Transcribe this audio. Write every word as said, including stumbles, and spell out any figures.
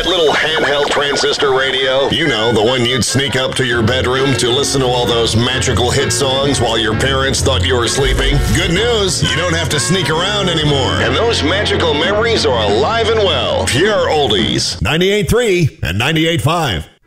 little handheld transistor radio? You know, the one you'd sneak up to your bedroom to listen to all those magical hit songs while your parents thought you were sleeping? Good news, you don't have to sneak around anymore. And those magical memories are alive and well. Pure Oldies. ninety-eight point three and ninety-eight point five.